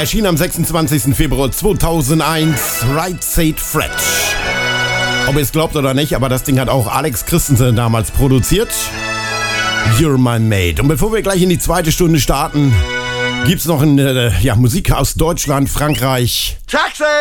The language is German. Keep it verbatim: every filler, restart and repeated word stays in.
Erschien am sechsundzwanzigsten Februar zweitausendeins. Right Said Fred. Ob ihr es glaubt oder nicht, aber das Ding hat auch Alex Christensen damals produziert. You're My Mate. Und bevor wir gleich in die zweite Stunde starten, gibt's noch eine, ja, Musik aus Deutschland, Frankreich. Taxi!